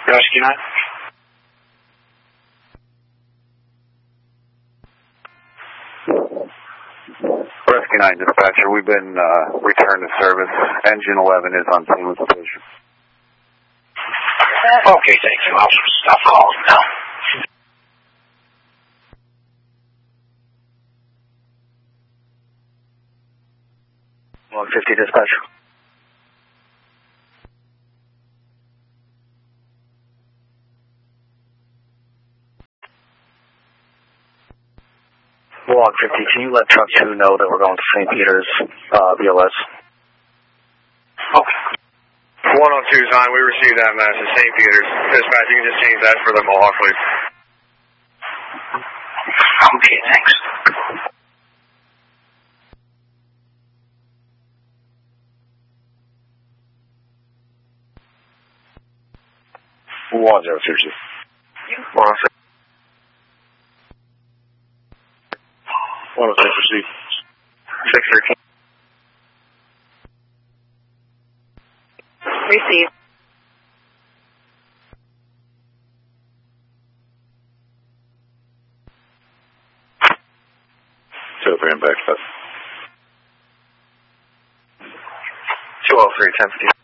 Rescue 9. Rescue 9 dispatcher, we've been returned to service. Engine 11 is on scene with the patient. Okay, thank you. I'll stop calling now. 150 dispatcher. Log 50, can you let truck 2 know that we're going to St. Peter's, BLS? Okay. 102 is on. We received that message. St. Peter's. Dispatch, you can just change that for the Mohawk, please. Okay, thanks. One zero two. 106. 106 received. 613. Receive. Telegram back up. 203, 1050.